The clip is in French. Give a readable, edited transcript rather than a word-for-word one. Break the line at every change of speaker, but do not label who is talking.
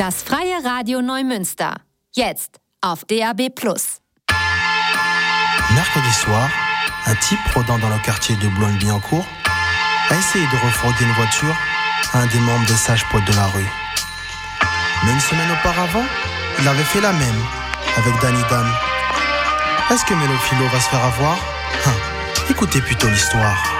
Das Freie Radio Neumünster. Jetzt auf DAB+.
Mercredi soir, un type rôdant dans le quartier de Boulogne-Billancourt a essayé de refroidir une voiture à un des membres des sages poètes de la rue. Mais une semaine auparavant, il avait fait la même avec Danny Dan. Est-ce que Mélo Philo va se faire avoir ? Écoutez plutôt l'histoire.